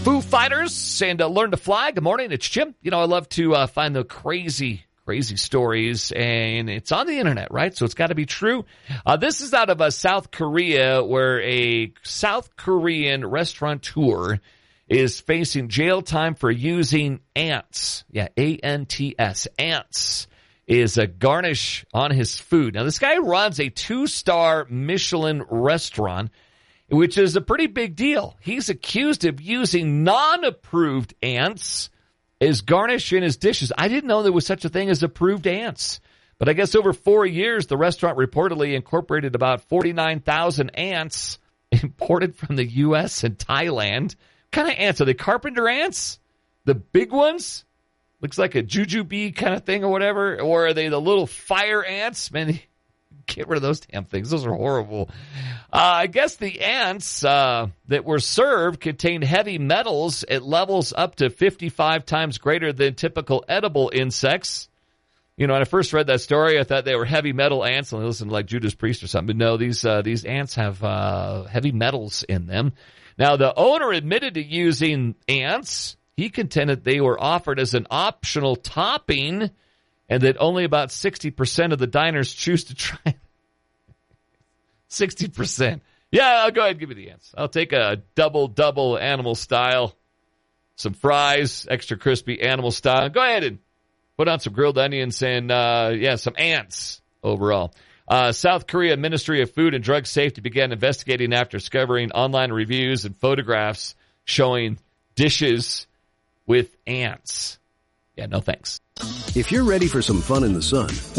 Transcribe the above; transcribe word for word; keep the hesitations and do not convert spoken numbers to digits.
Foo Fighters and uh, Learn to Fly. Good morning, it's Jim. You know, I love to uh, find the crazy, crazy stories, and it's on the internet, right? So it's got to be true. Uh, this is out of uh, South Korea, where a South Korean restaurateur is facing jail time for using ants. Yeah, A N T S, ants is a garnish on his food. Now, this guy runs a two-star Michelin restaurant, which is a pretty big deal. He's accused of using non-approved ants as garnish in his dishes. I didn't know there was such a thing as approved ants. But I guess over four years, the restaurant reportedly incorporated about forty-nine thousand ants imported from the U S and Thailand. What kind of ants? Are they carpenter ants? The big ones? Looks like a jujube kind of thing or whatever. Or are they the little fire ants? Man, get rid of those damn things. Those are horrible. Uh, I guess the ants uh, that were served contained heavy metals at levels up to fifty-five times greater than typical edible insects. You know, when I first read that story, I thought they were heavy metal ants, and I listened to like Judas Priest or something. But no, these uh, these ants have uh, heavy metals in them. Now, the owner admitted to using ants. He contended they were offered as an optional topping, and that only about sixty percent of the diners choose to try it. sixty percent. Yeah, I'll go ahead and give you the ants. I'll take a double-double animal style, some fries, extra crispy animal style. Go ahead and put on some grilled onions and, uh, yeah, some ants overall. Uh, South Korea Ministry of Food and Drug Safety began investigating after discovering online reviews and photographs showing dishes with ants. Yeah, no thanks. If you're ready for some fun in the sun,